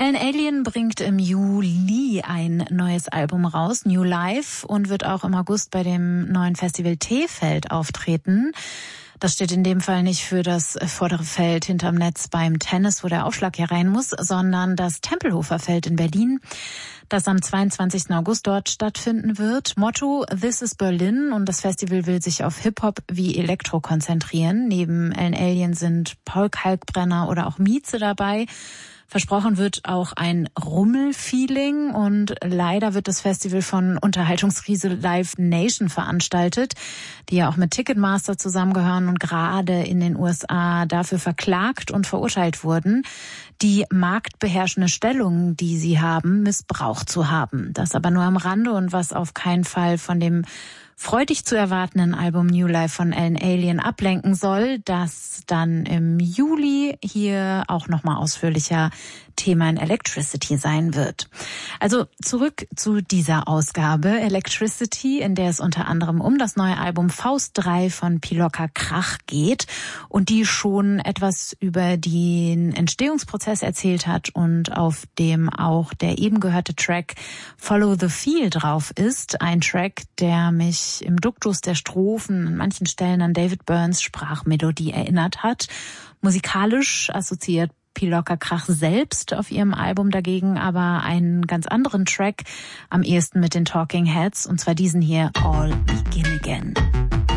Alan Alien bringt im Juli ein neues Album raus, New Life, und wird auch im August bei dem neuen Festival T-Feld auftreten. Das steht in dem Fall nicht für das vordere Feld hinterm Netz beim Tennis, wo der Aufschlag ja rein muss, sondern das Tempelhofer Feld in Berlin, das am 22. August dort stattfinden wird. Motto: This is Berlin, und das Festival will sich auf Hip-Hop wie Elektro konzentrieren. Neben Alan Alien sind Paul Kalkbrenner oder auch Mieze dabei. Versprochen wird auch ein Rummel-Feeling, und leider wird das Festival von Unterhaltungsriese Live Nation veranstaltet, die ja auch mit Ticketmaster zusammengehören und gerade in den USA dafür verklagt und verurteilt wurden, die marktbeherrschende Stellung, die sie haben, missbraucht zu haben. Das aber nur am Rande, und was auf keinen Fall von dem freudig zu erwartenden Album New Life von Alan Alien ablenken soll, das dann im Juli hier auch nochmal ausführlicher Thema in Electricity sein wird. Also zurück zu dieser Ausgabe Electricity, in der es unter anderem um das neue Album Faust 3 von Pilocka Krach geht und die schon etwas über den Entstehungsprozess erzählt hat und auf dem auch der eben gehörte Track Follow the Feel drauf ist. Ein Track, der mich im Duktus der Strophen an manchen Stellen an David Byrnes Sprachmelodie erinnert hat. Musikalisch assoziiert Pilocka Krach selbst auf ihrem Album dagegen aber einen ganz anderen Track, am ehesten mit den Talking Heads, und zwar diesen hier, All Begin Again.